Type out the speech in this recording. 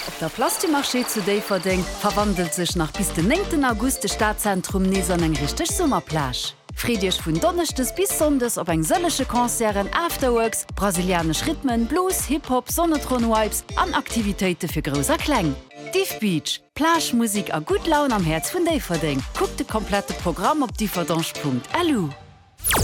Op der Plastimarché zu Daverding verwandelt sich nach bis den 9. August de Stadtzentrum Neson eng richtig Sommerplasch. Friedrich vun Donnerchtes bis Sondes op eng sëllesche Konzeren, Afterworks, brasilianisch Rhythmen, Blues, Hip-Hop, Sonnetron-Vibes an Aktivitäten für großer Klang. Div Beach, Plaschmusik a gut Laune am Herz vun Daverding. Guckt de komplette Programm op differdange.lu.